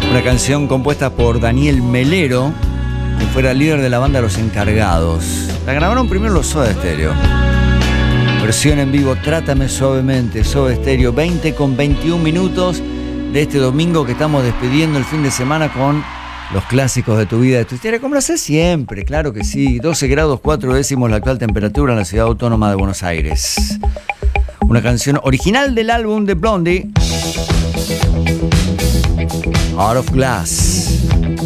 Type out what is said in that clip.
Una canción compuesta por Daniel Melero, que fuera líder de la banda Los Encargados. La grabaron primero los Soda Stereo. Versión en vivo, Trátame Suavemente, Soda Stereo, 20:21 de este domingo que estamos despidiendo el fin de semana con los clásicos de tu vida, de tu historia, como lo haces siempre, claro que sí. 12 grados 4 décimos la actual temperatura en la ciudad autónoma de Buenos Aires. Una canción original del álbum de Blondie, Heart of Glass.